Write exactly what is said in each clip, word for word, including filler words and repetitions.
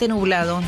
parcialmente nublado.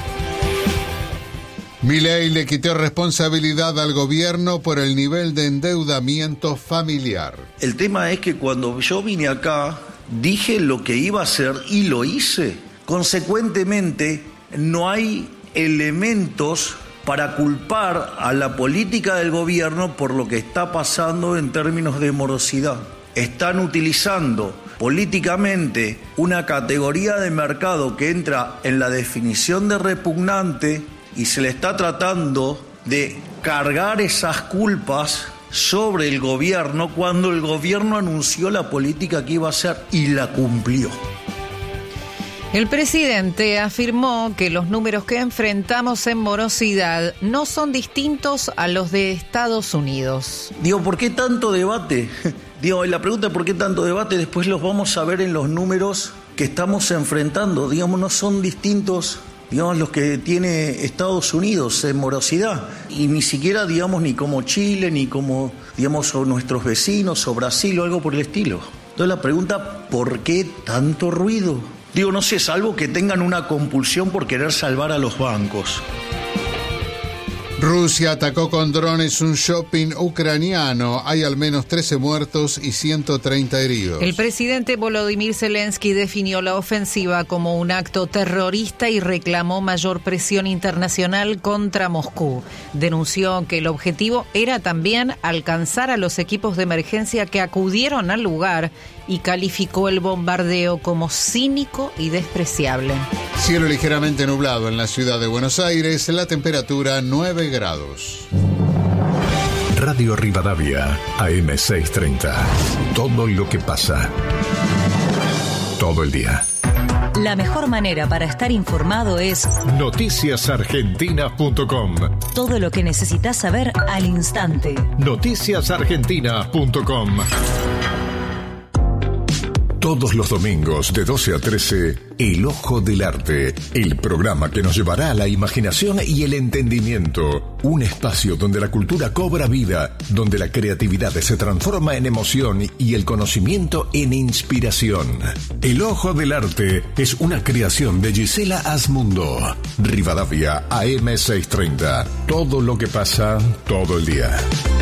Milei le quitó responsabilidad al gobierno por el nivel de endeudamiento familiar. El tema es que cuando yo vine acá, dije lo que iba a hacer y lo hice. Consecuentemente, no hay elementos para culpar a la política del gobierno por lo que está pasando en términos de morosidad. Están utilizando políticamente una categoría de mercado que entra en la definición de repugnante y se le está tratando de cargar esas culpas sobre el gobierno cuando el gobierno anunció la política que iba a hacer y la cumplió. El presidente afirmó que los números que enfrentamos en morosidad no son distintos a los de Estados Unidos. Digo, ¿por qué tanto debate? Digo, la pregunta es ¿por qué tanto debate? Después los vamos a ver en los números que estamos enfrentando. Digamos, no son distintos, digamos, los que tiene Estados Unidos en morosidad. Y ni siquiera, digamos, ni como Chile, ni como, digamos, o nuestros vecinos, o Brasil, o algo por el estilo. Entonces la pregunta, ¿por qué tanto ruido? Digo, no sé, salvo que tengan una compulsión por querer salvar a los bancos. Rusia atacó con drones un shopping ucraniano. Hay al menos trece muertos y ciento treinta heridos. El presidente Volodymyr Zelensky definió la ofensiva como un acto terrorista y reclamó mayor presión internacional contra Moscú. Denunció que el objetivo era también alcanzar a los equipos de emergencia que acudieron al lugar y calificó el bombardeo como cínico y despreciable. Cielo ligeramente nublado en la ciudad de Buenos Aires, la temperatura nueve grados. Radio Rivadavia, A M seiscientos treinta. Todo lo que pasa. Todo el día. La mejor manera para estar informado es noticias argentinas punto com. Todo lo que necesitas saber al instante. noticias argentinas punto com. Todos los domingos de doce a trece, El Ojo del Arte, el programa que nos llevará a la imaginación y el entendimiento. Un espacio donde la cultura cobra vida, donde la creatividad se transforma en emoción y el conocimiento en inspiración. El Ojo del Arte es una creación de Gisela Asmundo. Rivadavia, A M seiscientos treinta. Todo lo que pasa, todo el día.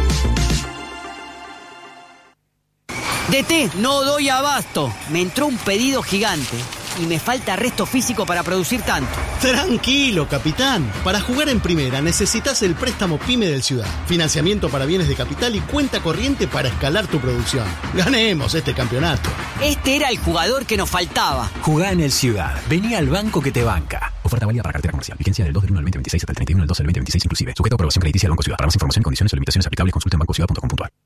D T, no doy abasto. Me entró un pedido gigante y me falta resto físico para producir tanto. Tranquilo, capitán. Para jugar en primera necesitas el préstamo PYME del Ciudad. Financiamiento para bienes de capital y cuenta corriente para escalar tu producción. Ganemos este campeonato. Este era el jugador que nos faltaba. Jugá en el Ciudad. Vení al banco que te banca. Oferta válida para cartera comercial. Vigencia del dos del uno al veinte veintiséis hasta el treinta y uno del doce del veinte veintiséis inclusive. Sujeto a aprobación crediticia del Banco Ciudad. Para más información, condiciones o limitaciones aplicables, consulta en banco ciudad punto com punto a r.